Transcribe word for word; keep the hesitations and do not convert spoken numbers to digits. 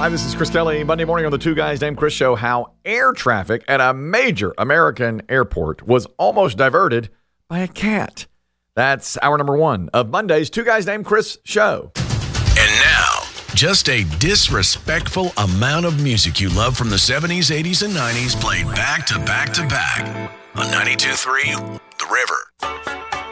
Hi, this is Chris Kelly. Monday morning on the Two Guys Named Chris show, how air traffic at a major American airport was almost diverted by a cat. That's hour number one of Monday's Two Guys Named Chris show. And now, just a disrespectful amount of music you love from the seventies, eighties, and nineties played back to back to back on ninety-two point three The River.